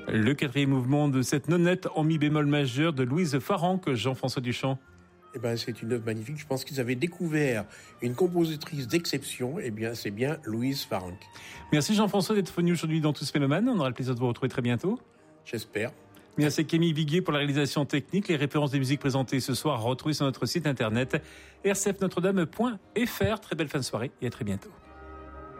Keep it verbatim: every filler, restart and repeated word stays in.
Le quatrième mouvement de cette nonette en mi bémol majeur de Louise Farrenc, Jean-François Duchamp. Eh ben, c'est une œuvre magnifique. Je pense qu'ils avaient découvert une compositrice d'exception. Eh bien, c'est bien Louise Farrenc. Merci Jean-François d'être venu aujourd'hui dans Tous Mélomanes. On aura le plaisir de vous retrouver très bientôt. J'espère. Merci à Camille Viguier pour la réalisation technique. Les références des musiques présentées ce soir retrouvées sur notre site internet r c f notre dame point f r. Très belle fin de soirée et à très bientôt.